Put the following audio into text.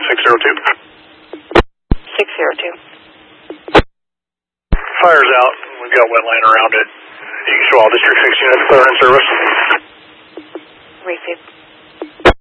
602. 602. Fire's out. We've got wet line around it. You can show all District 6 units clear in service.